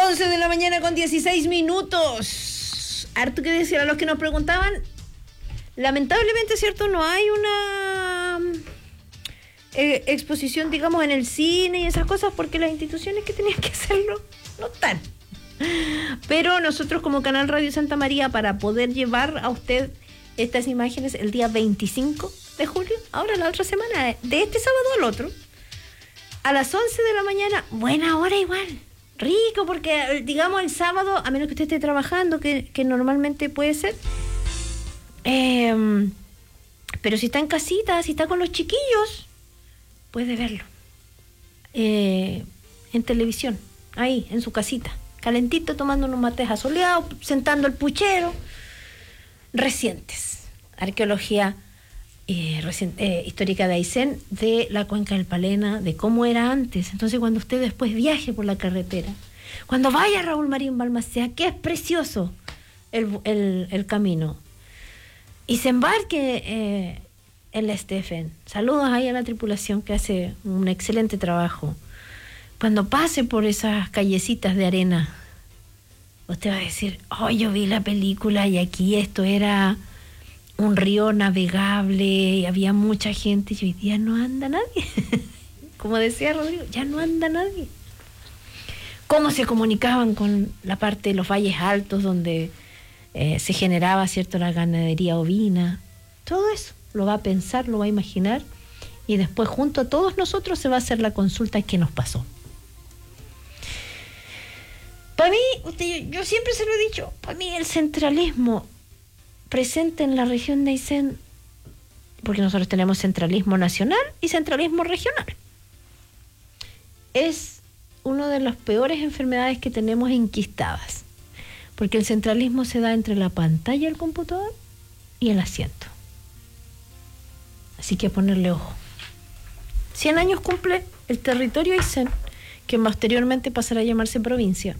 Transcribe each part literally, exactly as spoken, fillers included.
once de la mañana con dieciséis minutos. Harto que decir a los que nos preguntaban. Lamentablemente, ¿cierto? No hay una eh, exposición, digamos, en el cine y esas cosas porque las instituciones que tenían que hacerlo no están. Pero nosotros como Canal Radio Santa María, para poder llevar a usted estas imágenes el día veinticinco de julio, ahora la otra semana, de este sábado al otro, a las once de la mañana, buena hora igual. Rico, porque digamos el sábado, a menos que usted esté trabajando, que, que normalmente puede ser, eh, pero si está en casita, si está con los chiquillos, puede verlo eh, en televisión, ahí, en su casita, calentito, tomando unos mates asoleados, sentando el puchero. Recientes, arqueología eh, reciente, eh, histórica de Aysén, de la cuenca del Palena, de cómo era antes. Entonces, cuando usted después viaje por la carretera, cuando vaya a Raúl Marín Balmaceda, que es precioso el, el, el camino, y se embarque eh, en la Stephen, saludos ahí a la tripulación que hace un excelente trabajo. Cuando pase por esas callecitas de arena, usted va a decir, oh, yo vi la película y aquí esto era un río navegable y había mucha gente y hoy día no anda nadie. Como decía Rodrigo, ya no anda nadie. Cómo se comunicaban con la parte de los valles altos donde eh, se generaba, cierto, la ganadería ovina. Todo eso lo va a pensar, lo va a imaginar y después junto a todos nosotros se va a hacer la consulta ¿qué nos pasó? Para mí, usted, yo siempre se lo he dicho, para mí el centralismo presente en la región de Aysén, porque nosotros tenemos centralismo nacional y centralismo regional, es una de las peores enfermedades que tenemos enquistadas, porque el centralismo se da entre la pantalla del computador y el asiento. Así que a ponerle ojo. cien años cumple el territorio Aysén, que posteriormente pasará a llamarse provincia.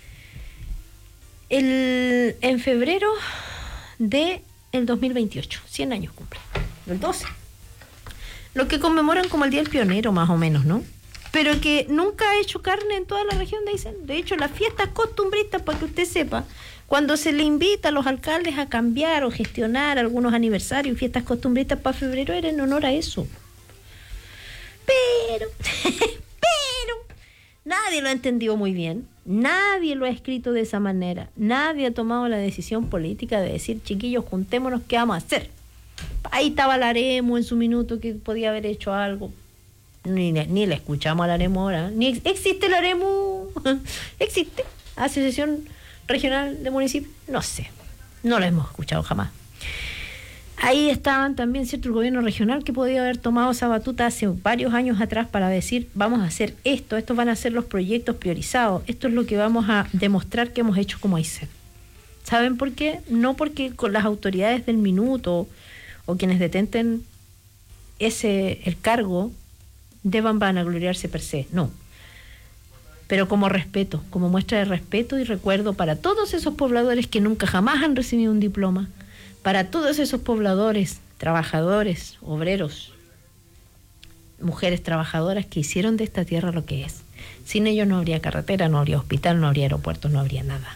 El, en febrero de el dos mil veintiocho, cien años cumple, el doce. Lo que conmemoran como el Día del Pionero, más o menos, ¿no? Pero que nunca ha hecho carne en toda la región de Aysén. De hecho, las fiestas costumbristas, para que usted sepa, cuando se le invita a los alcaldes a cambiar o gestionar algunos aniversarios, fiestas costumbristas para febrero, era en honor a eso. Pero, pero, nadie lo ha entendido muy bien. Nadie lo ha escrito de esa manera. Nadie ha tomado la decisión política de decir, chiquillos, juntémonos, ¿qué vamos a hacer? Ahí estaba la Aremo en su minuto que podía haber hecho algo. Ni, ni le escuchamos a la Aremo ahora. Ni ex- existe la Aremo. Existe. Asociación Regional de Municipios. No sé. No la hemos escuchado jamás. Ahí estaban también, cierto, el gobierno regional que podía haber tomado esa batuta hace varios años atrás para decir, vamos a hacer esto, estos van a ser los proyectos priorizados, esto es lo que vamos a demostrar que hemos hecho como Aysén. ¿Saben por qué? No porque con las autoridades del minuto o quienes detenten ese el cargo deban vanagloriarse per se, no. Pero como respeto, como muestra de respeto y recuerdo para todos esos pobladores que nunca jamás han recibido un diploma, para todos esos pobladores, trabajadores, obreros, mujeres trabajadoras que hicieron de esta tierra lo que es. Sin ellos no habría carretera, no habría hospital, no habría aeropuerto, no habría nada.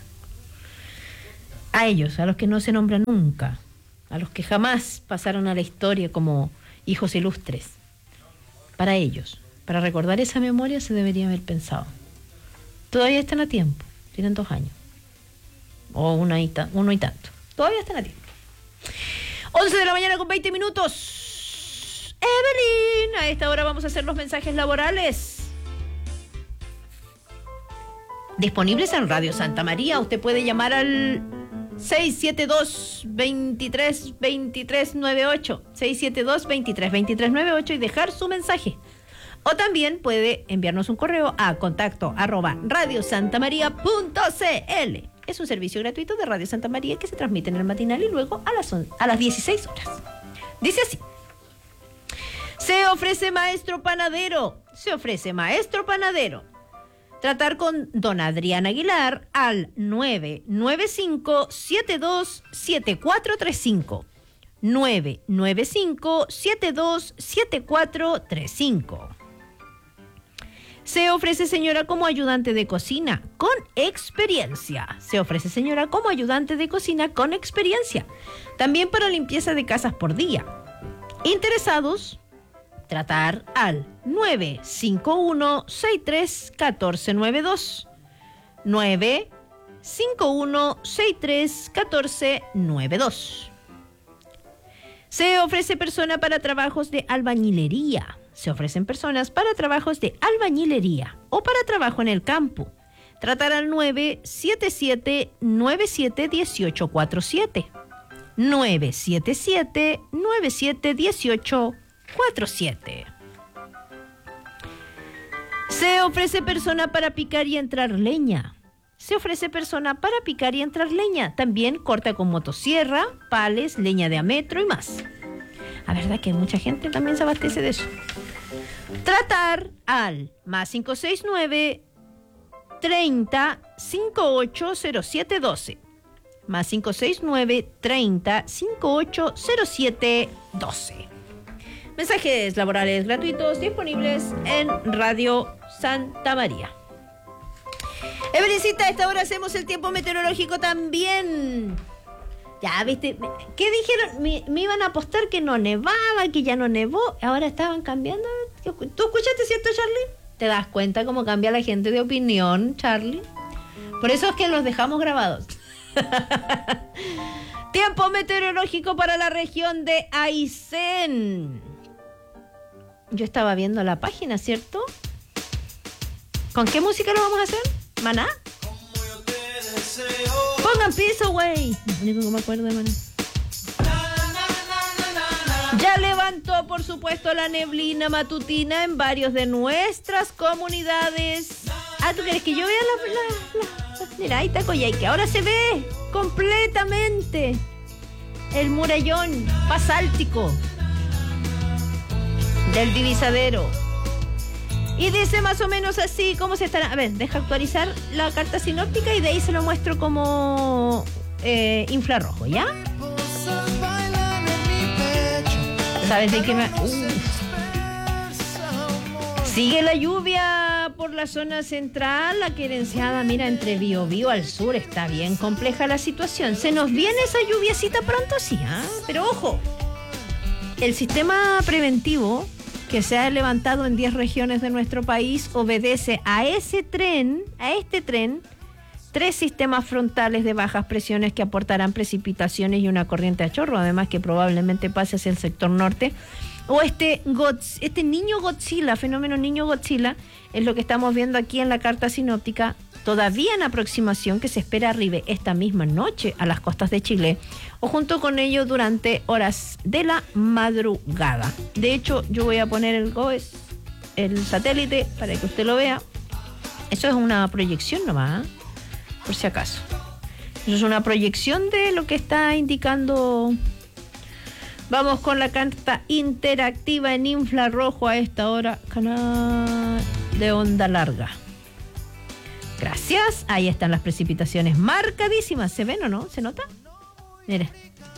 A ellos, a los que no se nombran nunca, a los que jamás pasaron a la historia como hijos ilustres, para ellos, para recordar esa memoria se debería haber pensado. Todavía están a tiempo, tienen dos años, o una y ta- uno y tanto, todavía están a tiempo. once de la mañana con veinte minutos. Evelyn, a esta hora vamos a hacer los mensajes laborales disponibles en Radio Santa María. Usted puede llamar al seis siete dos, veintitrés, veintitrés noventa y ocho, seis siete dos, veintitrés, veintitrés noventa y ocho y dejar su mensaje. O también puede enviarnos un correo a contacto arroba radiosantamaria punto cl. Es un servicio gratuito de Radio Santa María que se transmite en el matinal y luego a las, on- a las dieciséis horas. Dice así. Se ofrece maestro panadero. Se ofrece maestro panadero. Tratar con don Adrián Aguilar al nueve nueve cinco, siete dos siete cuatro tres cinco. nueve nueve cinco, siete dos siete cuatro tres cinco. Se ofrece señora como ayudante de cocina con experiencia. Se ofrece señora como ayudante de cocina con experiencia. También para limpieza de casas por día. Interesados, tratar al nueve cinco uno seis tres uno cuatro nueve dos. nueve cinco uno seis tres uno cuatro nueve dos. Se ofrece persona para trabajos de albañilería. Se ofrecen personas para trabajos de albañilería o para trabajo en el campo. Tratar al nueve siete siete nueve siete uno ocho cuatro siete. nueve siete siete nueve siete uno ocho cuatro siete. Se ofrece persona para picar y entrar leña. Se ofrece persona para picar y entrar leña. También corta con motosierra, pales, leña de a metro y más. La verdad que mucha gente también se abastece de eso. Tratar al más cinco seis nueve treinta cincuenta y ocho cero siete doce. Más cinco seis nueve treinta cincuenta y ocho cero siete doce. Mensajes laborales gratuitos disponibles en Radio Santa María. Evelincita, a esta hora hacemos el tiempo meteorológico también. Ya, viste, ¿qué dijeron? Me, me iban a apostar que no nevaba, que ya no nevó. Ahora estaban cambiando. ¿Tú escuchaste, cierto, Charlie? ¿Te das cuenta cómo cambia la gente de opinión, Charlie? Por eso es que los dejamos grabados. Tiempo meteorológico para la región de Aysén. Yo estaba viendo la página, ¿cierto? ¿Con qué música lo vamos a hacer? ¿Maná? Pongan piso, güey. Lo único que me acuerdo de Maná. Ya levantó, por supuesto, la neblina matutina en varios de nuestras comunidades. Ah, ¿tú quieres que yo vea la... la, la mira, ahí está Coyhaique. Ahora se ve completamente el murallón basáltico del divisadero. Y dice más o menos así, ¿cómo se estará? A ver, deja actualizar la carta sinóptica y de ahí se lo muestro como eh, infrarrojo, ¿ya? ¿Sabes de qué me...? Uh. Sigue la lluvia por la zona central, la querenciada, mira, entre Biobío al sur, está bien compleja la situación. ¿Se nos viene esa lluviacita pronto? Sí, ¿eh? Pero ojo, el sistema preventivo que se ha levantado en diez regiones de nuestro país obedece a ese tren, a este tren, tres sistemas frontales de bajas presiones que aportarán precipitaciones y una corriente a chorro, además que probablemente pase hacia el sector norte. O este, Godz, este niño Godzilla, fenómeno niño Godzilla, es lo que estamos viendo aquí en la carta sinóptica, todavía en aproximación, que se espera arribe esta misma noche a las costas de Chile, o junto con ello durante horas de la madrugada. De hecho, yo voy a poner el GOES, el satélite, para que usted lo vea. Eso es una proyección nomás, ¿eh? Por si acaso. Eso es una proyección de lo que está indicando. Vamos con la carta interactiva en infrarrojo a esta hora, canal de onda larga. Gracias. Ahí están las precipitaciones marcadísimas. ¿Se ven o no? ¿Se nota? Mire.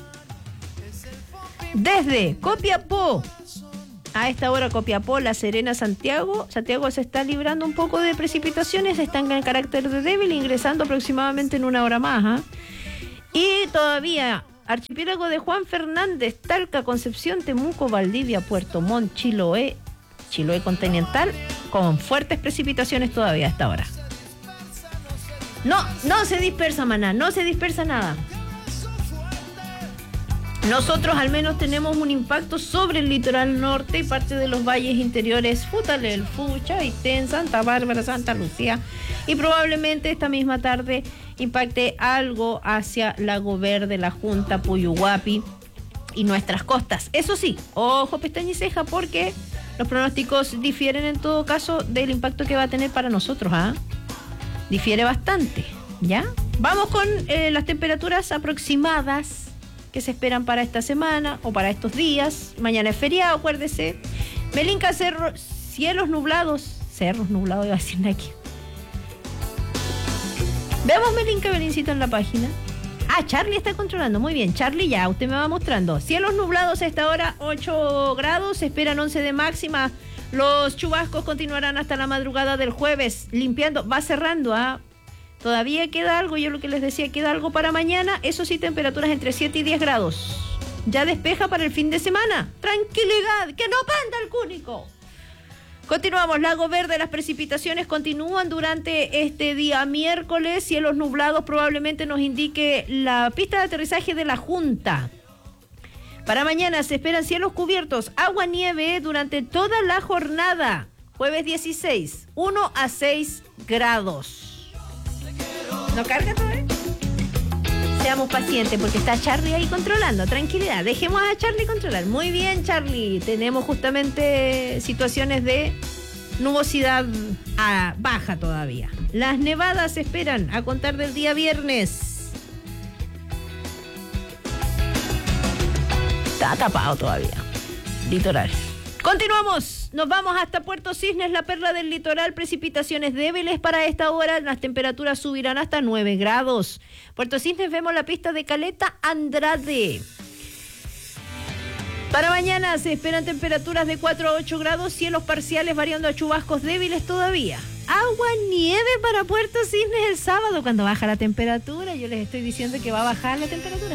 Desde Copiapó, a esta hora Copiapó, La Serena, Santiago. Santiago se está librando un poco de precipitaciones, están en carácter de débil, ingresando aproximadamente en una hora más. ¿eh? Y todavía Archipiélago de Juan Fernández, Talca, Concepción, Temuco, Valdivia, Puerto Montt, Chiloé, Chiloé continental, con fuertes precipitaciones todavía a esta hora. No, no se dispersa, maná, no se dispersa nada. Nosotros al menos tenemos un impacto sobre el litoral norte y parte de los valles interiores, Futale, Fucha, Aitén, Santa Bárbara, Santa Lucía, y probablemente esta misma tarde impacte algo hacia Lago Verde, La Junta, Puyuhuapi y nuestras costas. Eso sí, ojo, pestaña y ceja, porque los pronósticos difieren en todo caso del impacto que va a tener para nosotros, ¿ah? ¿eh? Difiere bastante, ¿ya? Vamos con eh, las temperaturas aproximadas que se esperan para esta semana o para estos días. Mañana es feriado, acuérdese. Melinca, cerro, cielos nublados. Cerros nublados, iba a decir aquí. Veamos Melinca, Belincito en la página. Ah, Charlie está controlando. Muy bien, Charlie, ya, usted me va mostrando. Cielos nublados a esta hora, ocho grados. Se esperan once de máxima Los chubascos continuarán hasta la madrugada del jueves, limpiando, va cerrando, ¿ah? Todavía queda algo, yo lo que les decía, queda algo para mañana, eso sí, temperaturas entre siete y diez grados. Ya despeja para el fin de semana. Tranquilidad, que no panda el cúnico. Continuamos, Lago Verde, las precipitaciones continúan durante este día miércoles, cielos nublados probablemente nos indique la pista de aterrizaje de la Junta. Para mañana se esperan cielos cubiertos, agua nieve durante toda la jornada, jueves dieciséis, uno a seis grados. ¿No carga todavía? Seamos pacientes porque está Charlie ahí controlando. Tranquilidad, dejemos a Charlie controlar. Muy bien, Charlie. Tenemos justamente situaciones de nubosidad a baja todavía. Las nevadas se esperan a contar del día viernes. Está tapado todavía. Litoral. Continuamos. Nos vamos hasta Puerto Cisnes, la perla del litoral. Precipitaciones débiles para esta hora. Las temperaturas subirán hasta nueve grados. Puerto Cisnes, vemos la pista de Caleta Andrade. Para mañana se esperan temperaturas de cuatro a ocho grados. Cielos parciales variando a chubascos débiles todavía. Agua nieve para Puerto Cisnes el sábado cuando baja la temperatura. Yo les estoy diciendo que va a bajar la temperatura.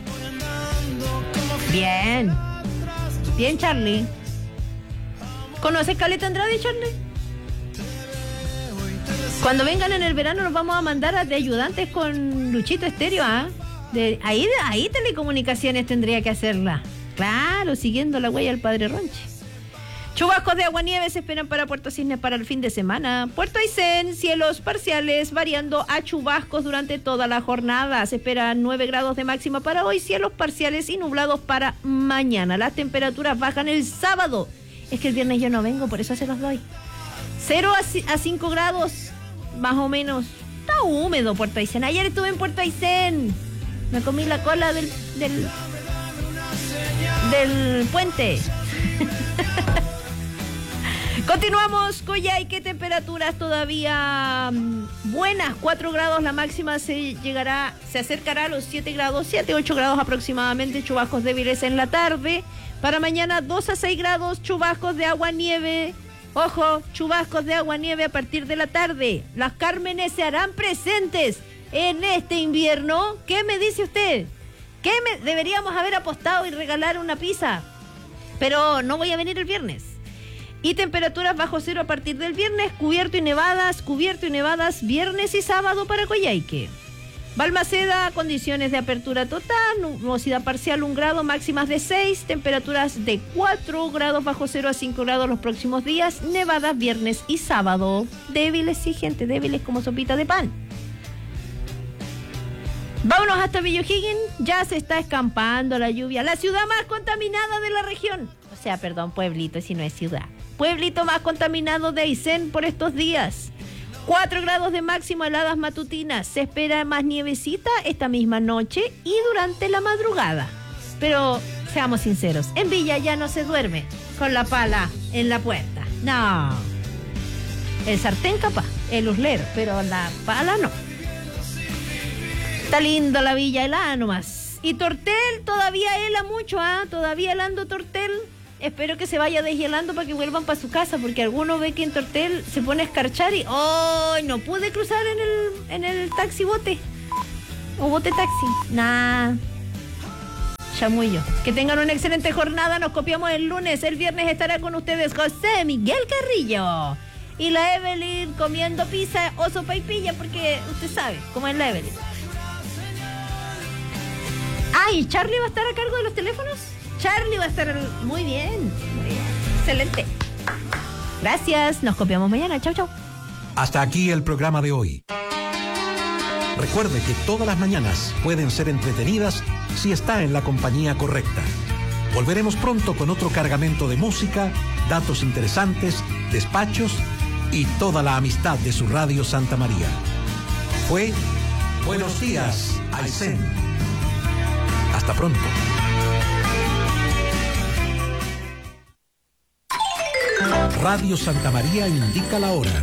Bien. Bien, Charlie. ¿Conoces Caleta Andrade, Charlie? Cuando vengan en el verano nos vamos a mandar a de ayudantes con Luchito Estéreo, ¿ah? ¿eh? Ahí, ahí Telecomunicaciones tendría que hacerla. Claro, siguiendo la huella del Padre Ronchi. Chubascos de aguanieve se esperan para Puerto Cisnes para el fin de semana. Puerto Aysén, cielos parciales variando a chubascos durante toda la jornada. Se esperan nueve grados de máxima para hoy, cielos parciales y nublados para mañana. Las temperaturas bajan el sábado. Es que el viernes yo no vengo, por eso se los doy. cero a cinco grados, más o menos. Está húmedo Puerto Aysén. Ayer estuve en Puerto Aysén. Me comí la cola del, del, del puente. Continuamos, Coyhaique, temperaturas todavía buenas, cuatro grados, la máxima se llegará, se acercará a los siete grados, siete, ocho grados aproximadamente, chubascos débiles en la tarde. Para mañana dos a seis grados, chubascos de agua nieve. Ojo, chubascos de agua nieve a partir de la tarde. Las Cármenes se harán presentes en este invierno. ¿Qué me dice usted? ¿Qué me deberíamos haber apostado y regalar una pizza? Pero no voy a venir el viernes. Y temperaturas bajo cero a partir del viernes, cubierto y nevadas, cubierto y nevadas, viernes y sábado para Coyhaique. Balmaceda, condiciones de apertura total, nubosidad parcial un grado, máximas de seis, temperaturas de cuatro grados bajo cero a cinco grados los próximos días, nevadas viernes y sábado. Débiles, sí, gente, débiles como sopita de pan. Vámonos hasta Villa O'Higgins, ya se está escampando la lluvia, la ciudad más contaminada de la región. O sea, perdón, pueblito, si no es ciudad. Pueblito más contaminado de Aysén por estos días. cuatro grados de máximo, heladas matutinas. Se espera más nievecita esta misma noche y durante la madrugada. Pero seamos sinceros, en Villa ya no se duerme con la pala en la puerta. No. El sartén capaz, el uslero, pero la pala no. Está linda la Villa, helada nomás. Y Tortel todavía hela mucho, ¿ah? ¿eh? Todavía helando Tortel. Espero que se vaya deshielando para que vuelvan para su casa, porque alguno ve que en Tortel se pone a escarchar y ¡oh! No pude cruzar en el, en el taxi bote. O bote taxi. Nah. Chamullo. Que tengan una excelente jornada. Nos copiamos el lunes. El viernes estará con ustedes José Miguel Carrillo. Y la Evelyn comiendo pizza o sopa y pilla, porque usted sabe cómo es la Evelyn. Ah, ¿y Charlie va a estar a cargo de los teléfonos? Charlie va a estar muy bien, muy bien. Excelente. Gracias, nos copiamos mañana. Chau, chau. Hasta aquí el programa de hoy. Recuerde que todas las mañanas pueden ser entretenidas si está en la compañía correcta. Volveremos pronto con otro cargamento de música, datos interesantes, despachos y toda la amistad de su Radio Santa María. Fue Buenos Días, Aysén. Hasta pronto. Radio Santa María indica la hora.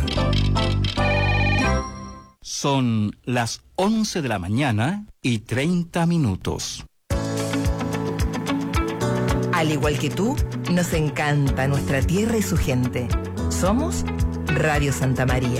Son las once de la mañana y treinta minutos. Al igual que tú, nos encanta nuestra tierra y su gente. Somos Radio Santa María.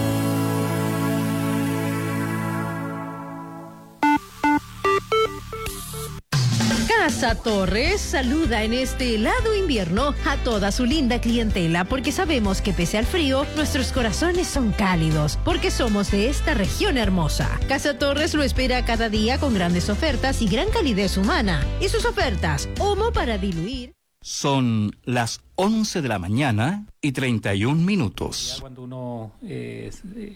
Casa Torres saluda en este helado invierno a toda su linda clientela, porque sabemos que pese al frío, nuestros corazones son cálidos, porque somos de esta región hermosa. Casa Torres lo espera cada día con grandes ofertas y gran calidez humana. Y sus ofertas, humo para diluir. Son las once de la mañana y treinta y un minutos. Ya cuando uno eh,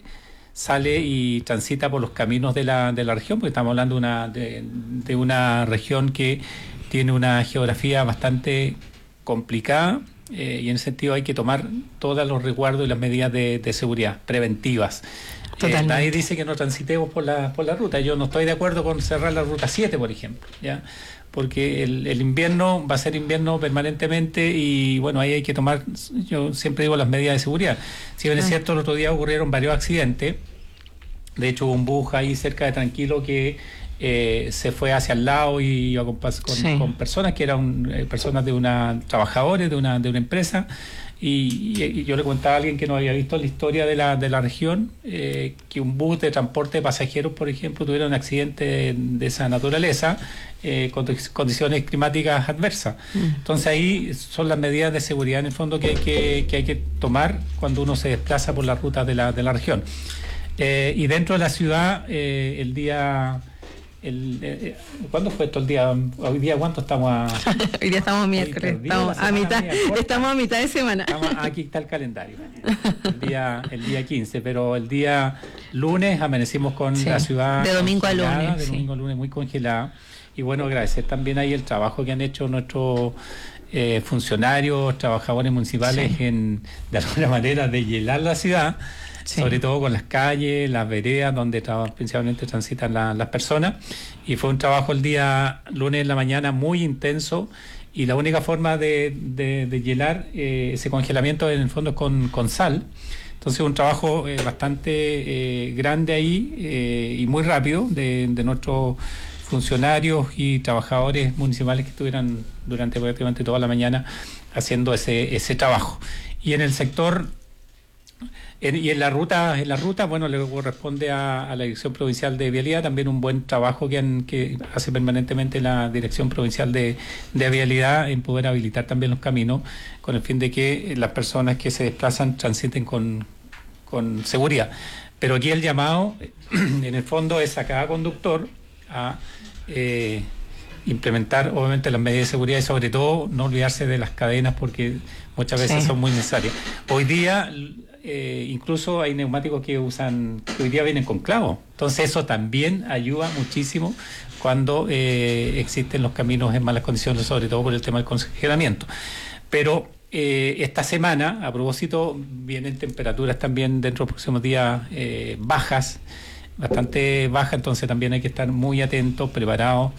sale y transita por los caminos de la, de la región, porque estamos hablando de una, de, de una región que tiene una geografía bastante complicada, eh, y en ese sentido hay que tomar todos los resguardos y las medidas de, de seguridad preventivas. Eh, nadie dice que no transitemos por la, por la ruta. Yo no estoy de acuerdo con cerrar la ruta siete, por ejemplo, ¿ya? Porque el, el invierno va a ser invierno permanentemente y bueno, ahí hay que tomar, yo siempre digo, las medidas de seguridad. Si bien es cierto, el otro día ocurrieron varios accidentes. De hecho, hubo un bus ahí cerca de Tranquilo que eh, se fue hacia el lado y iba con, con, sí. con personas que eran eh, personas de una, trabajadores de una, de una empresa. Y, y, y yo le contaba a alguien que no había visto la historia de la, de la región, eh, que un bus de transporte de pasajeros, por ejemplo, tuviera un accidente de, de esa naturaleza, eh, con condiciones climáticas adversas. Mm. Entonces ahí son las medidas de seguridad en el fondo que, que, que hay que tomar cuando uno se desplaza por las rutas de la, de la región. Eh, y dentro de la ciudad, eh, el día... El, eh, ¿Cuándo fue esto el día? Hoy día ¿cuánto estamos a...? Hoy día estamos miércoles, estamos a mitad, mía, estamos a mitad de semana. Estamos, aquí está el calendario, el día, el día quince, pero el día lunes amanecimos con sí, la ciudad de domingo a lunes, de sí. domingo a lunes muy congelada, y bueno, agradecer también ahí el trabajo que han hecho nuestros eh, funcionarios, trabajadores municipales, sí. en de alguna manera de hielar la ciudad. Sí. Sobre todo con las calles, las veredas donde tra- principalmente transitan la, las personas, y fue un trabajo el día lunes en la mañana muy intenso, y la única forma de, de, de hielar eh, ese congelamiento en el fondo es con, con sal. Entonces un trabajo eh, bastante eh, grande ahí eh, y muy rápido de, de nuestros funcionarios y trabajadores municipales que estuvieran durante prácticamente toda la mañana haciendo ese, ese trabajo. Y en el sector... En, y en la ruta, en la ruta, bueno, le corresponde a, a la Dirección Provincial de Vialidad también un buen trabajo que, han, que hace permanentemente la Dirección Provincial de, de Vialidad en poder habilitar también los caminos con el fin de que las personas que se desplazan transiten con, con seguridad. Pero aquí el llamado, en el fondo, es a cada conductor a eh, implementar, obviamente, las medidas de seguridad y, sobre todo, no olvidarse de las cadenas porque muchas veces sí. son muy necesarias. Hoy día... Eh, incluso hay neumáticos que usan, que hoy día vienen con clavos. Entonces eso también ayuda muchísimo cuando eh, existen los caminos en malas condiciones, sobre todo por el tema del congelamiento. Pero eh, esta semana, a propósito, vienen temperaturas también dentro de los próximos días eh, bajas, bastante bajas, entonces también hay que estar muy atentos, preparados,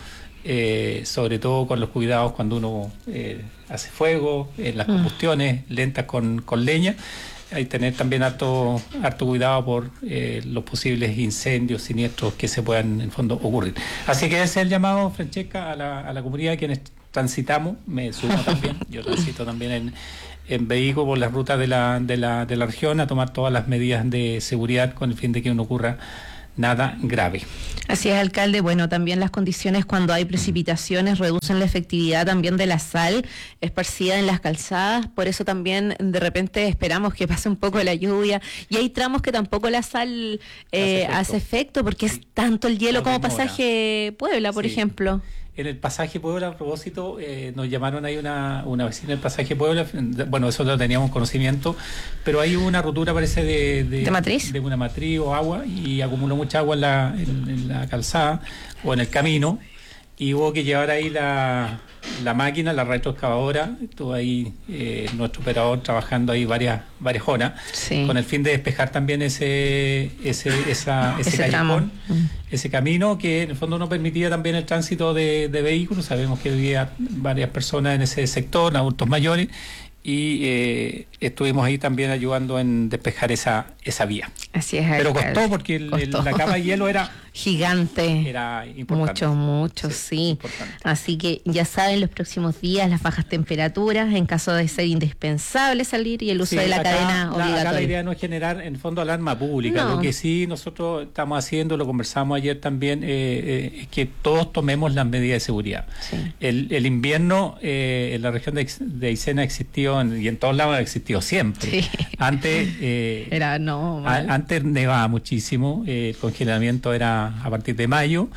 eh, sobre todo con los cuidados cuando uno eh, hace fuego, en las combustiones lentas con, con leña. Hay que tener también harto, harto cuidado por eh, los posibles incendios, siniestros que se puedan, en el fondo, ocurrir. Así que ese es el llamado, Francesca, a la, a la comunidad, quienes transitamos, me sumo también, yo transito también en, en vehículo por las rutas de la, de, la, de la región, a tomar todas las medidas de seguridad con el fin de que no ocurra nada grave. Así es, alcalde. Bueno, también las condiciones cuando hay precipitaciones reducen la efectividad también de la sal esparcida en las calzadas, por eso también de repente esperamos que pase un poco la lluvia, y hay tramos que tampoco la sal eh, hace, efecto. hace efecto porque sí. es tanto el hielo no como demora. Pasaje Puebla, por sí. ejemplo. En el pasaje Puebla, a propósito, eh, nos llamaron ahí una, una vecina del pasaje Puebla, bueno, eso lo teníamos conocimiento, pero hay una rotura, parece, de, de, ¿De matriz? de una matriz o agua, y acumuló mucha agua en la, en, en la calzada o en el camino, y hubo que llevar ahí la, la máquina, la retroexcavadora. Estuvo ahí eh, nuestro operador trabajando ahí varias varias horas, sí. con el fin de despejar también ese ese esa, ese, ese callejón, mm. ese camino que en el fondo no permitía también el tránsito de, de vehículos. Sabemos que había varias personas en ese sector, adultos mayores, y eh, estuvimos ahí también ayudando en despejar esa, esa esa vía. Así es. Pero alcalde. costó porque el, el, la capa de hielo era gigante. Era importante. Mucho, mucho, sí. sí. Importante. Así que ya saben, los próximos días, las bajas temperaturas, en caso de ser indispensable salir y el uso sí, de la acá, cadena la, obligatoria. Acá la idea no es generar, en el fondo, alarma pública. No. Lo que sí nosotros estamos haciendo, lo conversamos ayer también, eh, eh, es que todos tomemos las medidas de seguridad. Sí. El, el invierno eh, en la región de, de Aysén ha existido, en, y en todos lados ha existido siempre. Sí. Antes, eh, Era, no, a, antes nevaba muchísimo, eh, el congelamiento era a partir de mayo,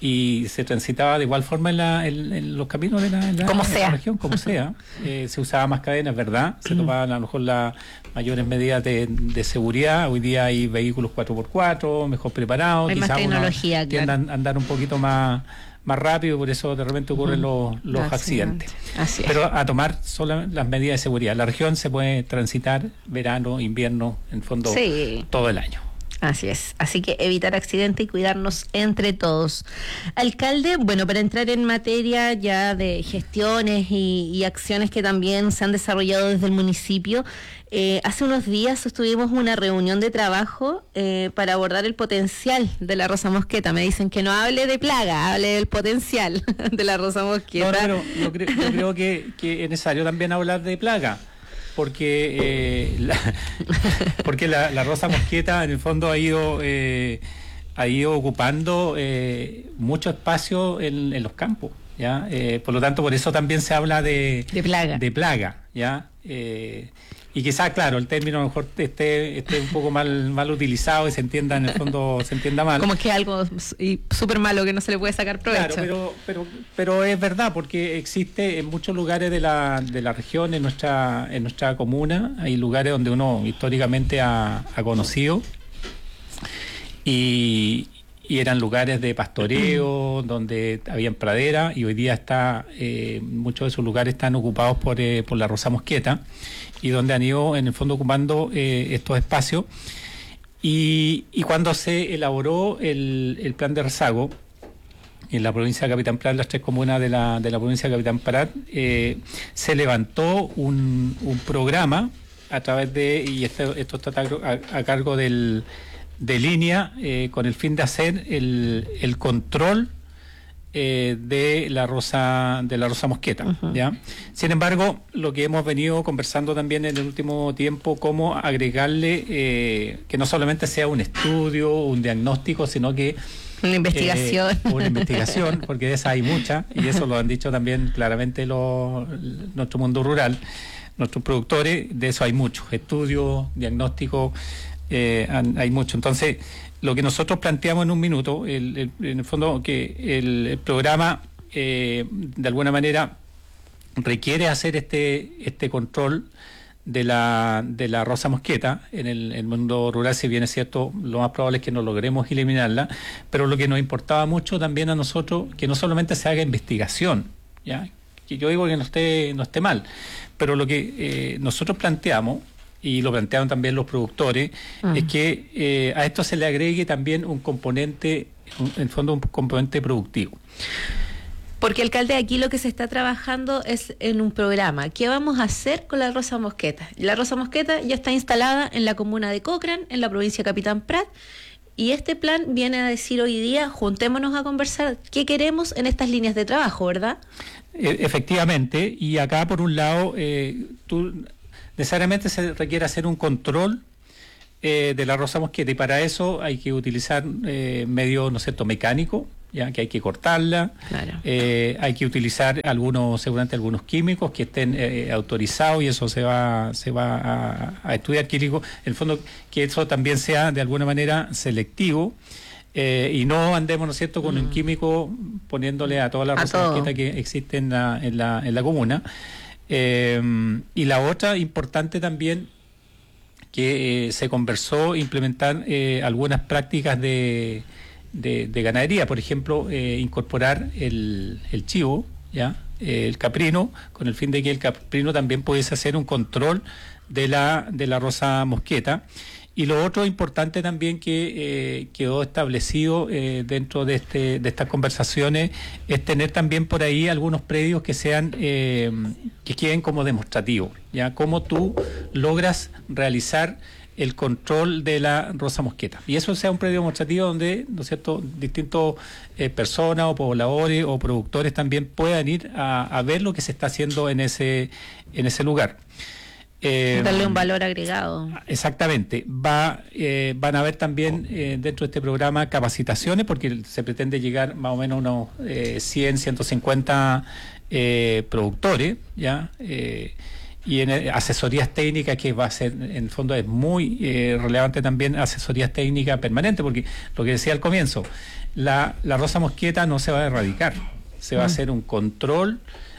y se transitaba de igual forma en, la, en, en los caminos de la, en la, como en sea. la región, como sea. Eh, se usaba más cadenas, ¿verdad? Se tomaban a lo mejor las mayores medidas de, de seguridad. Hoy día hay vehículos cuatro por cuatro, mejor preparados. Hay más tecnología, tiendan a andar un poquito más más rápido, por eso de repente ocurren uh -huh. los, los accidentes. Así es. Pero a tomar solo las medidas de seguridad. La región se puede transitar verano, invierno, en fondo, sí. todo el año. Así es, así que evitar accidentes y cuidarnos entre todos. Alcalde, bueno, para entrar en materia ya de gestiones y, y acciones que también se han desarrollado desde el municipio, eh, hace unos días tuvimos una reunión de trabajo eh, para abordar el potencial de la rosa mosqueta. Me dicen que no hable de plaga, hable del potencial de la rosa mosqueta. No, pero yo, cre yo creo que, que es necesario también hablar de plaga. Porque eh, la, porque la, la rosa mosqueta en el fondo ha ido eh, ha ido ocupando eh, mucho espacio en, en los campos, ya eh, por lo tanto por eso también se habla de, de plaga de plaga ya eh, y quizás claro el término a lo mejor esté esté un poco mal mal utilizado y se entienda en el fondo se entienda mal, como que algo súper malo que no se le puede sacar provecho. Claro, pero pero pero es verdad, porque existe en muchos lugares de la de la región, en nuestra en nuestra comuna hay lugares donde uno históricamente ha, ha conocido y y eran lugares de pastoreo, donde habían pradera, y hoy día está eh, muchos de esos lugares están ocupados por, eh, por la rosa mosqueta, y donde han ido en el fondo ocupando eh, estos espacios. Y, y cuando se elaboró el, el plan de rezago en la provincia de Capitán Prat, las tres comunas de la, de la provincia de Capitán Prat, eh, se levantó un, un programa a través de, y esto, esto está a, a cargo del de línea, eh, con el fin de hacer el, el control eh, de la rosa de la rosa mosqueta. Uh-huh. ¿Ya? Sin embargo, lo que hemos venido conversando también en el último tiempo, cómo agregarle eh, que no solamente sea un estudio, un diagnóstico, sino que una investigación. Eh, una investigación, porque de esa hay mucha, y eso lo han dicho también claramente los, nuestro mundo rural, nuestros productores, de eso hay muchos, estudios, diagnósticos. Eh, hay mucho. Entonces, lo que nosotros planteamos en un minuto, el, el, en el fondo, que el, el programa, eh, de alguna manera, requiere hacer este este control de la de la rosa mosqueta en el, el mundo rural. Si bien es cierto, lo más probable es que no logremos eliminarla, pero lo que nos importaba mucho también a nosotros, que no solamente se haga investigación, ya, que yo digo que no esté no esté mal, pero lo que eh, nosotros planteamos, y lo plantearon también los productores, uh-huh. es que eh, a esto se le agregue también un componente, un, en fondo un componente productivo. Porque, alcalde, aquí lo que se está trabajando es en un programa. ¿Qué vamos a hacer con la rosa mosqueta? La rosa mosqueta ya está instalada en la comuna de Cochrane, en la provincia de Capitán Prat, y este plan viene a decir hoy día, juntémonos a conversar qué queremos en estas líneas de trabajo, ¿verdad? E- efectivamente, y acá por un lado, eh, tú... necesariamente se requiere hacer un control eh, de la rosa mosqueta, y para eso hay que utilizar eh, medios, ¿no es cierto?, mecánicos, ya que hay que cortarla, claro. eh, hay que utilizar algunos, seguramente algunos químicos que estén eh, autorizados, y eso se va se va a, a estudiar químico, en el fondo que eso también sea de alguna manera selectivo. Eh, y no andemos, ¿no es cierto?, con mm. un químico poniéndole a toda la rosa mosqueta que existe en la, en la, en la comuna. Eh, y la otra importante también, que eh, se conversó implementar eh, algunas prácticas de, de, de ganadería, por ejemplo, eh, incorporar el, el chivo, ya eh, el caprino, con el fin de que el caprino también pudiese hacer un control de la, de la rosa mosqueta. Y lo otro importante también que eh, quedó establecido eh, dentro de este de estas conversaciones es tener también por ahí algunos predios que sean eh, que queden como demostrativos, ya cómo tú logras realizar el control de la rosa mosqueta. Y eso sea un predio demostrativo donde, ¿no es cierto?, distintos eh, personas o pobladores o productores también puedan ir a, a ver lo que se está haciendo en ese, en ese lugar. Eh, darle un valor agregado. Exactamente. Va, eh, van a haber también eh, dentro de este programa capacitaciones, porque se pretende llegar más o menos a unos eh, cien, ciento cincuenta eh, productores, ¿ya? Eh, y en asesorías técnicas, que va a ser, en el fondo es muy eh, relevante también, asesorías técnicas permanentes, porque lo que decía al comienzo, la, la rosa mosqueta no se va a erradicar, se va mm. a hacer un control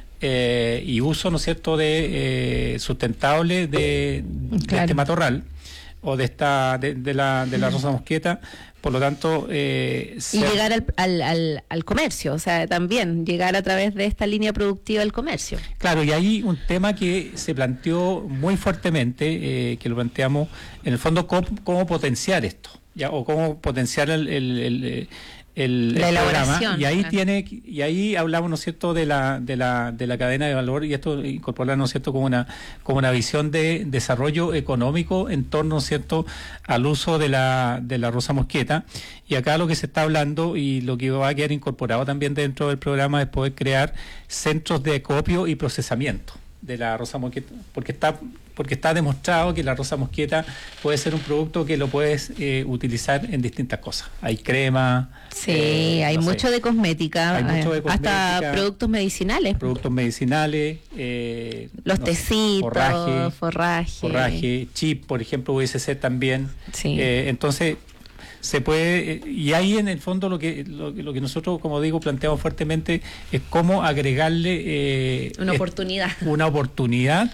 Eh, y uso, ¿no es cierto?, de eh, sustentable de, claro. de este matorral o de esta de, de la de la rosa mosqueta. Por lo tanto, eh, y llegar al, al, al, al comercio, o sea, también llegar a través de esta línea productiva al comercio. Claro, y hay un tema que se planteó muy fuertemente, eh, que lo planteamos en el fondo, cómo, cómo potenciar esto, ya, o cómo potenciar el, el, el El, la el elaboración, programa, y ahí claro. tiene y ahí hablamos, ¿no es cierto?, de la de la de la cadena de valor, y esto incorporar, ¿no es cierto?, como una como una visión de desarrollo económico en torno, ¿no es cierto?, al uso de la de la rosa mosqueta. Y acá lo que se está hablando y lo que va a quedar incorporado también dentro del programa es poder crear centros de acopio y procesamiento de la rosa mosqueta, porque está porque está demostrado que la rosa mosqueta puede ser un producto que lo puedes eh, utilizar en distintas cosas. Hay crema. Sí, eh, hay, no mucho sé, de cosmética, hay mucho de hasta cosmética, productos medicinales. Productos medicinales. Eh, Los no tecitos, sé, forraje, forraje. Forraje, chip, por ejemplo, pudiese ser también. Sí. Eh, entonces, se puede, y ahí en el fondo lo que lo, lo que nosotros, como digo, planteamos fuertemente es cómo agregarle eh, una oportunidad una oportunidad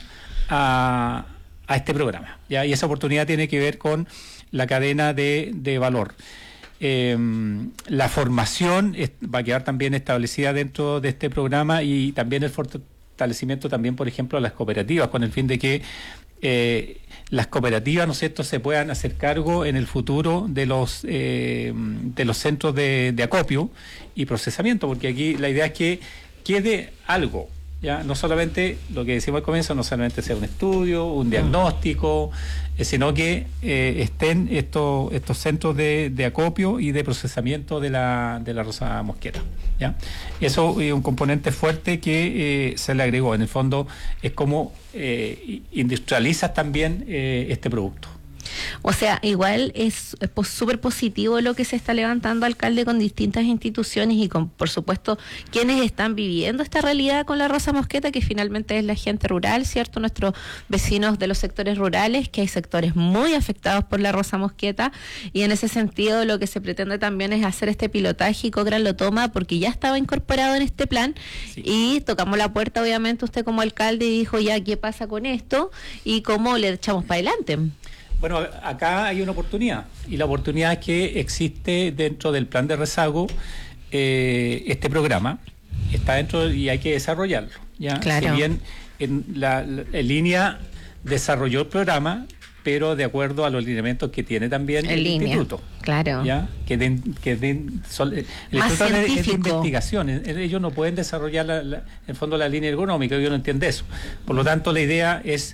a, a este programa, ¿ya? Y esa oportunidad tiene que ver con la cadena de, de valor. Eh, la formación es, va a quedar también establecida dentro de este programa, y también el fortalecimiento también, por ejemplo, a las cooperativas, con el fin de que eh, las cooperativas, ¿no es cierto?, se puedan hacer cargo en el futuro de los eh, de los centros de, de acopio y procesamiento, porque aquí la idea es que quede algo, ya no solamente lo que decimos al comienzo, no solamente sea un estudio, un diagnóstico, eh, sino que eh, estén estos estos centros de, de acopio y de procesamiento de la de la rosa mosqueta, ya. Eso es un componente fuerte que eh, se le agregó. En el fondo es como eh, industrializas también eh, este producto. O sea, igual es súper positivo lo que se está levantando, alcalde, con distintas instituciones y con, por supuesto, quienes están viviendo esta realidad con la rosa mosqueta, que finalmente es la gente rural, ¿cierto? Nuestros vecinos de los sectores rurales, que hay sectores muy afectados por la rosa mosqueta, y en ese sentido lo que se pretende también es hacer este pilotaje, y Cochrane lo toma porque ya estaba incorporado en este plan, sí. Y tocamos la puerta, obviamente, usted como alcalde, y dijo ya, ¿qué pasa con esto? Y cómo le echamos para adelante. Bueno, acá hay una oportunidad, y la oportunidad es que existe dentro del plan de rezago eh, este programa, está dentro y hay que desarrollarlo, ¿ya? Claro. Si bien en la, la en línea desarrolló el programa, pero de acuerdo a los lineamientos que tiene también en el línea. instituto, claro, ¿ya? Que den, que den, sol, el más instituto es de, científico. de investigación, ellos no pueden desarrollar la, la, en el fondo la línea ergonómica, ellos no entienden eso. Por lo tanto, la idea es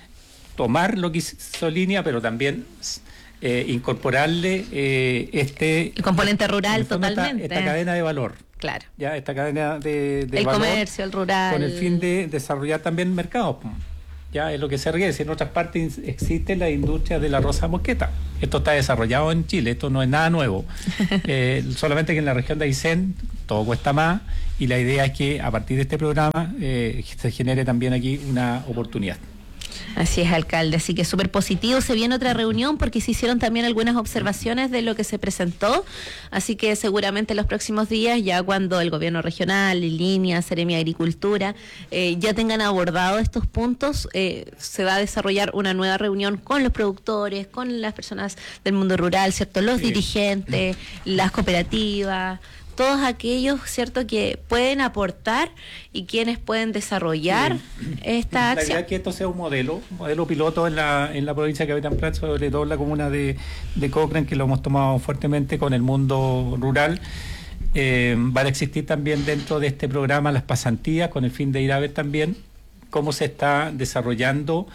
tomar lo que hizo línea, pero también eh, incorporarle eh, este el componente rural, fondo, totalmente. Esta, esta cadena de valor. Claro. Ya, esta cadena de, de el valor. El comercio, el rural. Con el fin de desarrollar también mercados. Ya es lo que se requiere. Si en otras partes existe la industria de la rosa mosqueta. Esto está desarrollado en Chile, esto no es nada nuevo. eh, solamente que en la región de Aysén todo cuesta más, y la idea es que a partir de este programa eh, se genere también aquí una oportunidad. Así es, alcalde, así que súper positivo. Se viene otra reunión porque se hicieron también algunas observaciones de lo que se presentó, así que seguramente en los próximos días, ya cuando el gobierno regional, Línea, Seremi Agricultura, eh, ya tengan abordado estos puntos, eh, se va a desarrollar una nueva reunión con los productores, con las personas del mundo rural, ¿cierto? Los sí. dirigentes, las cooperativas, todos aquellos, ¿cierto?, que pueden aportar y quienes pueden desarrollar sí. esta la acción. La idea es que esto sea un modelo, un modelo piloto en la en la provincia de Capitán Prat, sobre todo en la comuna de, de Cochrane, que lo hemos tomado fuertemente con el mundo rural. Eh, van a existir también dentro de este programa las pasantías, con el fin de ir a ver también cómo se está desarrollando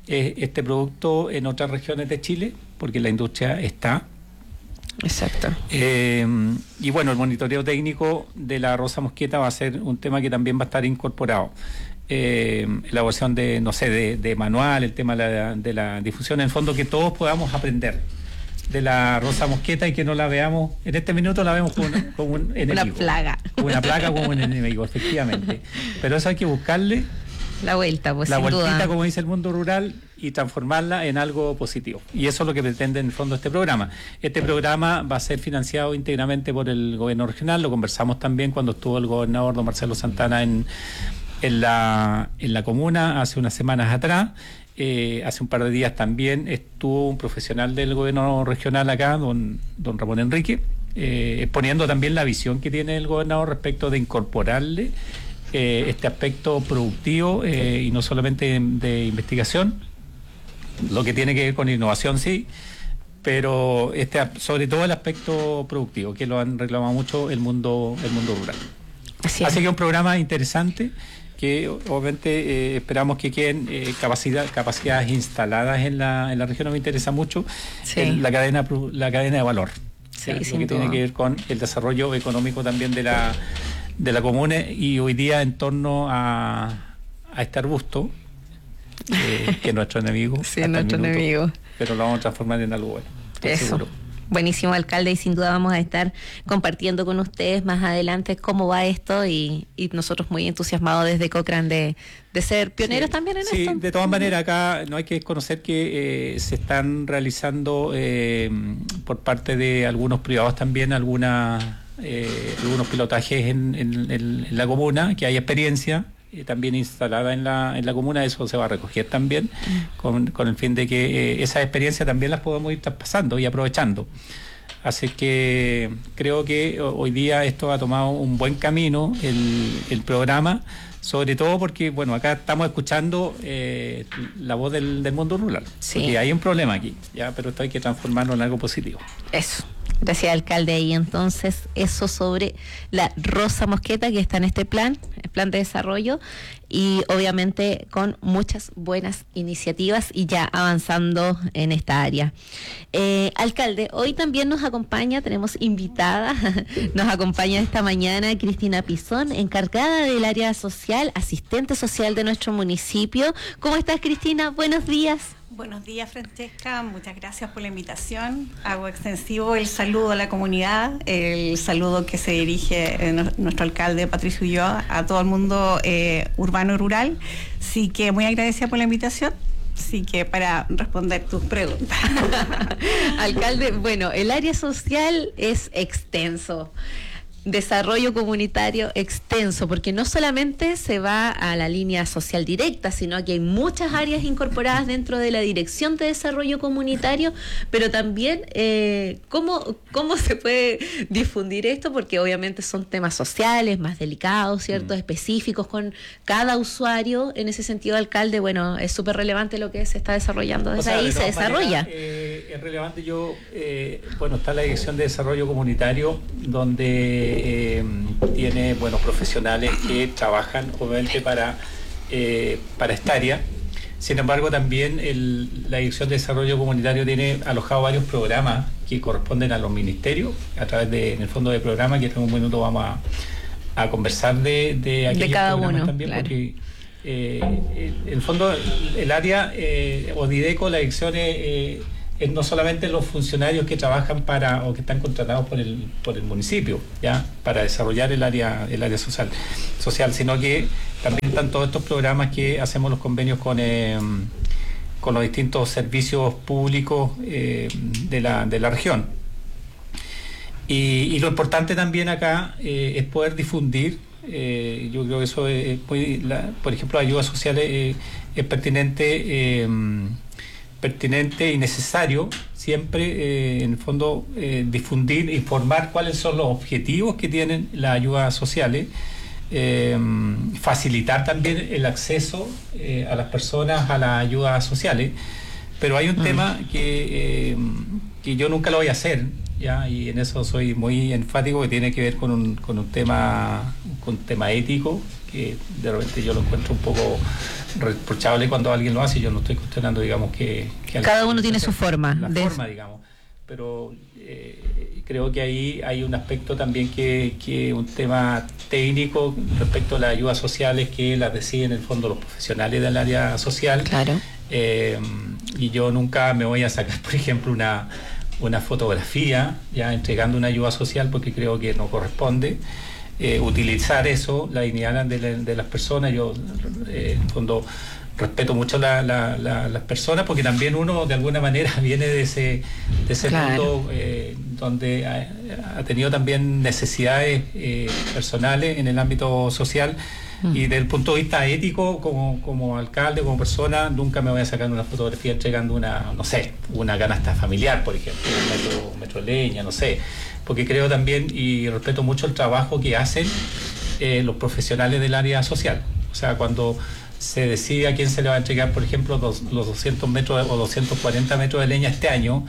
eh, este producto en otras regiones de Chile, porque la industria está. Exacto. Eh, y bueno, el monitoreo técnico de la rosa mosqueta va a ser un tema que también va a estar incorporado. Eh, elaboración de, no sé, de, de manual, el tema de la, de la difusión, en el fondo que todos podamos aprender de la rosa mosqueta y que no la veamos, en este minuto la vemos como, una, como un enemigo. Una plaga. Como una plaga, como un enemigo, efectivamente. Pero eso hay que buscarle la vuelta, pues la sin vueltita, duda. como dice el mundo rural, y transformarla en algo positivo. Y eso es lo que pretende en el fondo este programa. Este programa va a ser financiado íntegramente por el gobierno regional, lo conversamos también cuando estuvo el gobernador don Marcelo Santana en, en, la, en la comuna hace unas semanas atrás. Eh, hace un par de días también estuvo un profesional del gobierno regional acá, don, don Ramón Enrique, eh, exponiendo también la visión que tiene el gobernador respecto de incorporarle eh, este aspecto productivo eh, y no solamente de, de investigación, lo que tiene que ver con innovación sí, pero este sobre todo el aspecto productivo, que lo han reclamado mucho el mundo, el mundo rural. Así, Así que un programa interesante que obviamente eh, esperamos que queden eh, capacidad, capacidades instaladas en la, en la región. Nos interesa mucho sí. el, la cadena la cadena de valor, sí, ¿ya? Lo que sin tiene duda. que ver con el desarrollo económico también de la de la comuna, y hoy día en torno a, a este arbusto eh, que es nuestro enemigo, sí, hasta nuestro el minuto, enemigo, pero lo vamos a transformar en algo bueno, estoy eso. seguro. Buenísimo, alcalde, y sin duda vamos a estar compartiendo con ustedes más adelante cómo va esto, y, y nosotros muy entusiasmados desde Cochrane de, de ser pioneros sí, también en sí, esto. De todas maneras, acá no hay que desconocer que eh, se están realizando eh, por parte de algunos privados también algunas, eh, algunos pilotajes en, en, en la comuna, que hay experiencia eh, también instalada en la, en la comuna. Eso se va a recoger también mm. con, con el fin de que eh, esas experiencias también las podemos ir traspasando y aprovechando. Así que creo que hoy día esto ha tomado un buen camino, el, el programa, sobre todo porque, bueno, acá estamos escuchando eh, la voz del, del mundo rural. Sí. Porque hay un problema aquí, ya, pero esto hay que transformarlo en algo positivo. Eso. Gracias, alcalde. Y entonces, eso sobre la rosa mosqueta que está en este plan, el plan de desarrollo, y obviamente con muchas buenas iniciativas y ya avanzando en esta área. Eh, alcalde, hoy también nos acompaña, tenemos invitada, nos acompaña esta mañana Cristina Pizón, encargada del área social, asistente social de nuestro municipio. ¿Cómo estás, Cristina? Buenos días. Buenos días, Francesca, muchas gracias por la invitación. Hago extensivo el saludo a la comunidad, el saludo que se dirige eh, nuestro alcalde Patricio Ulloa a todo el mundo eh, urbano y rural. Así que muy agradecida por la invitación. Así que para responder tus preguntas. Alcalde, bueno, el área social es extenso. Desarrollo comunitario extenso, porque no solamente se va a la línea social directa, sino que hay muchas áreas incorporadas dentro de la Dirección de Desarrollo Comunitario, pero también eh, ¿cómo, cómo se puede difundir esto, porque obviamente son temas sociales más delicados, ¿cierto? Mm. Específicos con cada usuario. En ese sentido, alcalde, bueno, es súper relevante lo que se está desarrollando desde o sea, ahí, de se desarrolla. Maneras, eh, es relevante. Yo, eh, bueno, está la Dirección de Desarrollo Comunitario, donde Eh, tiene buenos profesionales que trabajan obviamente para, eh, para esta área. Sin embargo, también el, la Dirección de Desarrollo Comunitario tiene alojado varios programas que corresponden a los ministerios, a través de, en el fondo de programa, que en un minuto vamos a, a conversar de, de aquellos de cada programas uno, también, claro. Porque eh, en el fondo el área eh, ODIDECO, la dirección es eh, es no solamente los funcionarios que trabajan para o que están contratados por el por el municipio, ya, para desarrollar el área el área social social, sino que también están todos estos programas que hacemos los convenios con eh, con los distintos servicios públicos eh, de la de la región. Y, y lo importante también acá eh, es poder difundir. Eh, yo creo que eso es muy, la, por ejemplo, ayudas sociales eh, es pertinente. Eh, pertinente y necesario siempre eh, en el fondo eh, difundir, informar cuáles son los objetivos que tienen las ayudas sociales, eh, facilitar también el acceso eh, a las personas a las ayudas sociales. Pero hay un uh-huh. tema que, eh, que yo nunca lo voy a hacer, ya, y en eso soy muy enfático, que tiene que ver con un, con un tema, con un tema ético, que de repente yo lo encuentro un poco reprochable cuando alguien lo hace. Yo no estoy cuestionando, digamos, que, que cada uno tiene su forma, la de... forma, digamos, pero eh, creo que ahí hay un aspecto también que, que un tema técnico respecto a las ayudas sociales que las deciden en el fondo los profesionales del área social. Claro. Eh, y yo nunca me voy a sacar, por ejemplo, una, una fotografía ya entregando una ayuda social, porque creo que no corresponde. Eh, utilizar eso, la dignidad de, la, de las personas. Yo eh, en el fondo respeto mucho la, la, la, las personas, porque también uno de alguna manera viene de ese, de ese claro. mundo eh, donde ha, ha tenido también necesidades eh, personales en el ámbito social, mm. y desde el punto de vista ético, como, como alcalde, como persona, nunca me voy a sacar una fotografía entregando una, no sé, una canasta familiar, por ejemplo, un metro, un metro de leña, no sé, porque creo también y respeto mucho el trabajo que hacen eh, los profesionales del área social. O sea, cuando se decide a quién se le va a entregar, por ejemplo, los, los doscientos metros o doscientos cuarenta metros de leña este año,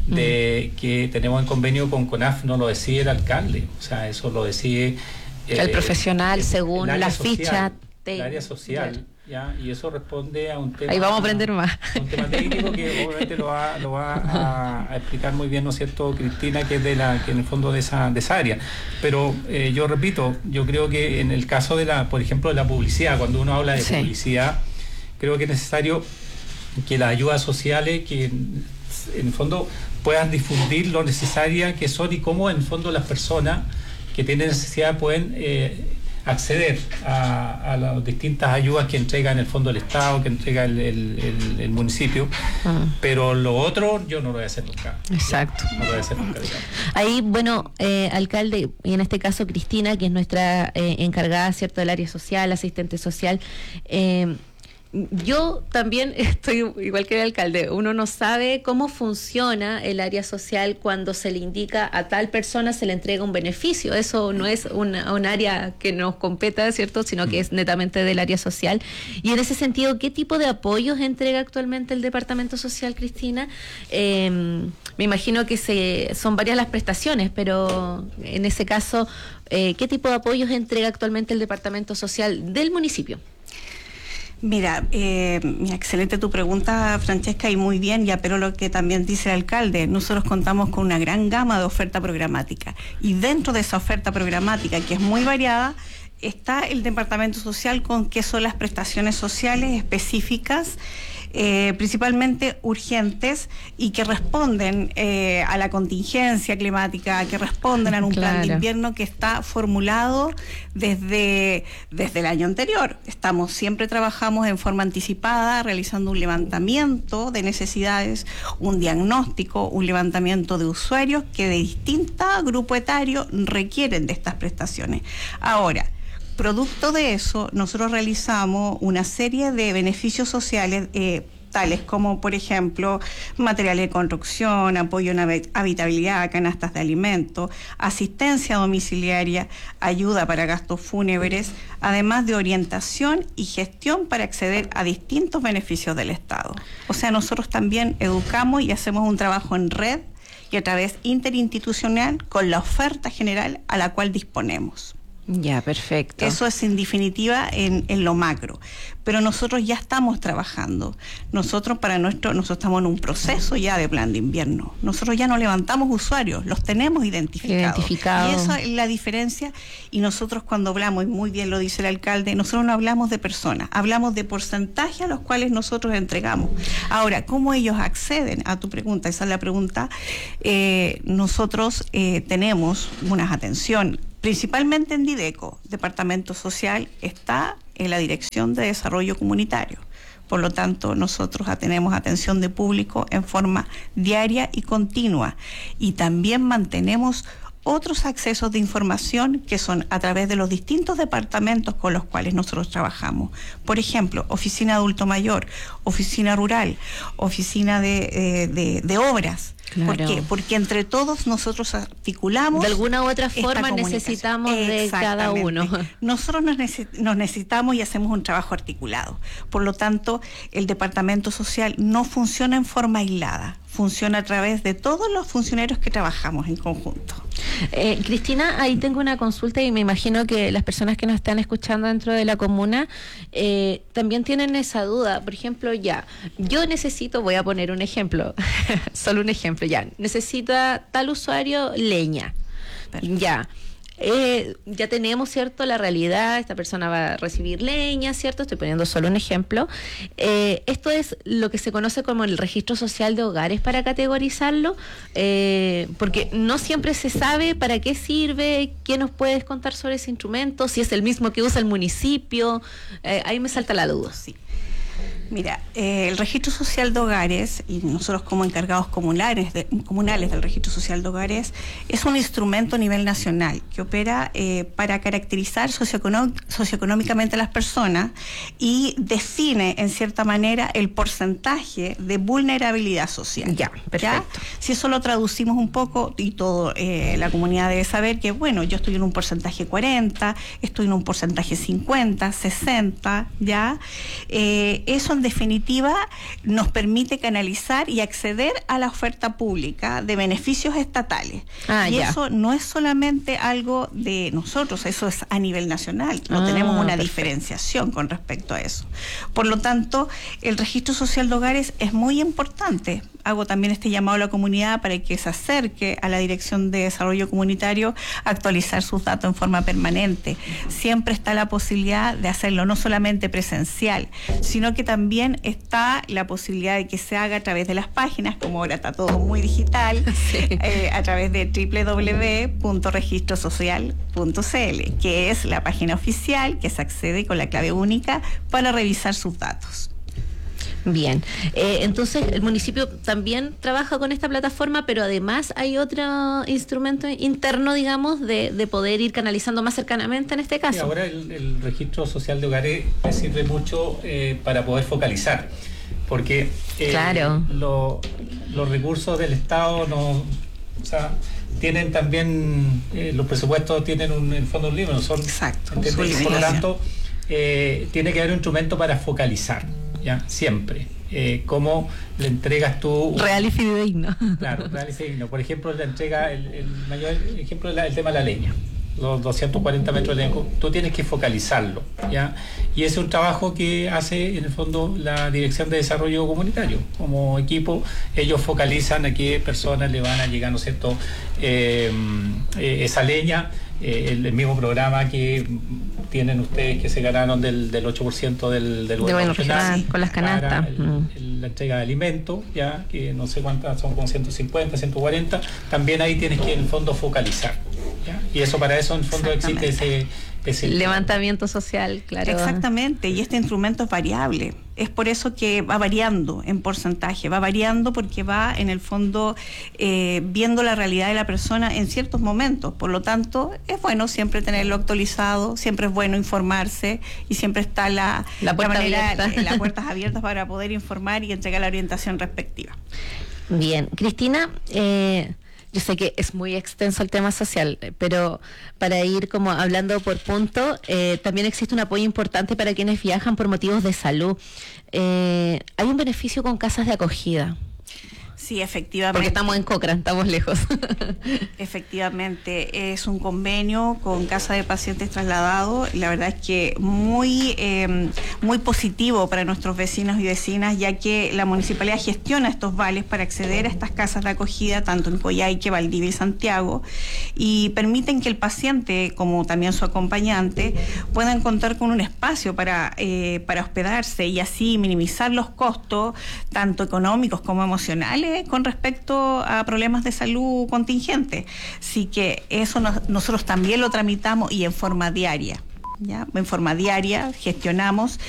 de mm. que tenemos en convenio con CONAF, no lo decide el alcalde, o sea, eso lo decide eh, el profesional según la ficha de el área social, ¿ya? Y eso responde a un tema, ahí vamos a aprender más, un tema técnico que obviamente lo va, lo va a, a explicar muy bien, ¿no es cierto?, Cristina, que es de la que en el fondo de esa, de esa área. Pero eh, yo repito, yo creo que en el caso de la, por ejemplo, de la publicidad, cuando uno habla de sí. publicidad, creo que es necesario que las ayudas sociales, que en el fondo puedan difundir lo necesaria que son y cómo en el fondo las personas que tienen necesidad pueden eh, acceder a, a las distintas ayudas que entrega en el fondo el Estado, que entrega el, el, el, el municipio, ah. pero lo otro yo no lo voy a hacer nunca. Exacto. No lo voy a hacer nunca, digamos. Ahí, bueno, eh, alcalde, y en este caso Cristina, que es nuestra eh, encargada, ¿cierto?, del área social, asistente social, eh, yo también estoy igual que el alcalde, uno no sabe cómo funciona el área social cuando se le indica a tal persona se le entrega un beneficio. Eso no es una, un área que nos competa, ¿cierto?, sino que es netamente del área social. Y en ese sentido, ¿qué tipo de apoyos entrega actualmente el Departamento Social, Cristina? Eh, me imagino que se, son varias las prestaciones, pero en ese caso, eh, ¿qué tipo de apoyos entrega actualmente el Departamento Social del municipio? Mira, eh, excelente tu pregunta, Francesca, y muy bien, ya, pero lo que también dice el alcalde, nosotros contamos con una gran gama de oferta programática, y dentro de esa oferta programática, que es muy variada, está el Departamento Social con qué son las prestaciones sociales específicas, eh, principalmente urgentes, y que responden eh, a la contingencia climática, que responden a un claro. plan de invierno que está formulado desde, desde el año anterior. Estamos, siempre trabajamos en forma anticipada, realizando un levantamiento de necesidades, un diagnóstico, un levantamiento de usuarios que de distinto grupo etario requieren de estas prestaciones. Ahora, producto de eso, nosotros realizamos una serie de beneficios sociales, eh, tales como, por ejemplo, materiales de construcción, apoyo en habitabilidad, canastas de alimentos, asistencia domiciliaria, ayuda para gastos fúnebres, además de orientación y gestión para acceder a distintos beneficios del Estado. O sea, nosotros también educamos y hacemos un trabajo en red y a través interinstitucional con la oferta general a la cual disponemos. Ya, perfecto. Eso es en definitiva en, en lo macro. Pero nosotros ya estamos trabajando. Nosotros para nuestro, nosotros estamos en un proceso ya de plan de invierno. Nosotros ya no levantamos usuarios, los tenemos identificados. Identificado. Y esa es la diferencia. Y nosotros cuando hablamos, y muy bien lo dice el alcalde, nosotros no hablamos de personas, hablamos de porcentaje a los cuales nosotros entregamos. Ahora, ¿cómo ellos acceden a tu pregunta? Esa es la pregunta. Eh, nosotros eh, tenemos unas atención principalmente en Dideco, Departamento Social, está en la Dirección de Desarrollo Comunitario. Por lo tanto, nosotros tenemos atención de público en forma diaria y continua. Y también mantenemos otros accesos de información que son a través de los distintos departamentos con los cuales nosotros trabajamos. Por ejemplo, oficina de adulto mayor, oficina rural, oficina de, eh, de, de obras. Claro. ¿Por qué? Porque entre todos nosotros articulamos. De alguna u otra forma necesitamos de cada uno. Nosotros nos, neces nos necesitamos y hacemos un trabajo articulado. Por lo tanto, el departamento social no funciona en forma aislada, funciona a través de todos los funcionarios que trabajamos en conjunto. Eh, Cristina, ahí tengo una consulta y me imagino que las personas que nos están escuchando dentro de la comuna eh, también tienen esa duda. Por ejemplo, ya, yo necesito, voy a poner un ejemplo, solo un ejemplo, ya, necesita tal usuario leña. Perfecto. Ya. Eh, ya tenemos, ¿cierto?, la realidad, esta persona va a recibir leña, ¿cierto? Estoy poniendo solo un ejemplo. Eh, esto es lo que se conoce como el registro social de hogares para categorizarlo, eh, porque no siempre se sabe para qué sirve. ¿Qué nos puedes contar sobre ese instrumento? Si es el mismo que usa el municipio, eh, ahí me salta la duda. Sí. Mira, eh, el registro social de hogares, y nosotros como encargados comunales, de, comunales del registro social de hogares, es un instrumento a nivel nacional que opera eh, para caracterizar socioeconó socioeconómicamente a las personas y define en cierta manera el porcentaje de vulnerabilidad social. Ya, perfecto. ¿Ya? Si eso lo traducimos un poco, y todo eh, la comunidad debe saber que, bueno, yo estoy en un porcentaje cuarenta, estoy en un porcentaje cincuenta, sesenta, ¿ya? Eh, eso en definitiva nos permite canalizar y acceder a la oferta pública de beneficios estatales. Ah, y ya. Eso no es solamente algo de nosotros, eso es a nivel nacional. No ah, tenemos una perfecto. diferenciación con respecto a eso. Por lo tanto, el registro social de hogares es muy importante. Hago también este llamado a la comunidad para que se acerque a la Dirección de Desarrollo Comunitario a actualizar sus datos en forma permanente. Siempre está la posibilidad de hacerlo no solamente presencial, sino que también está la posibilidad de que se haga a través de las páginas, como ahora está todo muy digital, sí. eh, a través de doble u doble u doble u punto registro social punto c l, que es la página oficial que se accede con la clave única para revisar sus datos. Bien, eh, entonces el municipio también trabaja con esta plataforma, pero además hay otro instrumento interno, digamos, de, de poder ir canalizando más cercanamente en este caso. Y ahora el, el registro social de hogares me sirve mucho eh, para poder focalizar, porque eh, claro. lo, los recursos del Estado no, o sea, tienen también, eh, los presupuestos tienen un, en fondo un límite, son, exacto, por lo tanto, eh, tiene que haber un instrumento para focalizar. Ya, siempre. Eh, ¿Cómo le entregas tú? Real y fidedigno. Claro, real y fidedigno. Por ejemplo, la entrega, el, el mayor ejemplo es el tema de la leña. Los doscientos cuarenta metros de leña, tú tienes que focalizarlo, ¿ya? Y ese es un trabajo que hace, en el fondo, la Dirección de Desarrollo Comunitario. Como equipo, ellos focalizan a qué personas le van a llegar, ¿no es cierto?, eh, eh, esa leña. Eh, el, el mismo programa que tienen ustedes que se ganaron del, del ocho por ciento del, del gobierno regional con las canastas, el, mm. el, la entrega de alimentos, ya que no sé cuántas son, como ciento cincuenta, ciento cuarenta, también ahí tienes que en el fondo focalizar, ¿ya? Y eso, para eso en el fondo existe ese, ese levantamiento social, claro. Exactamente, y este instrumento es variable. Es por eso que va variando en porcentaje, va variando porque va en el fondo eh, viendo la realidad de la persona en ciertos momentos. Por lo tanto, es bueno siempre tenerlo actualizado, siempre es bueno informarse y siempre está la, la, puerta la manera, abierta. las puertas abiertas para poder informar y entregar la orientación respectiva. Bien, Cristina, eh, yo sé que es muy extenso el tema social, pero para ir como hablando por punto, eh, también existe un apoyo importante para quienes viajan por motivos de salud. Eh, hay un beneficio con casas de acogida. Sí, efectivamente. Porque estamos en Cochrane, estamos lejos. Efectivamente, es un convenio con Casa de Pacientes Trasladados. La verdad es que muy, eh, muy positivo para nuestros vecinos y vecinas, ya que la municipalidad gestiona estos vales para acceder a estas casas de acogida, tanto en Coyhaique, Valdivia y Santiago, y permiten que el paciente, como también su acompañante, puedan contar con un espacio para, eh, para hospedarse y así minimizar los costos, tanto económicos como emocionales, con respecto a problemas de salud contingentes. Así que eso nos, nosotros también lo tramitamos y en forma diaria. ¿Ya? En forma diaria gestionamos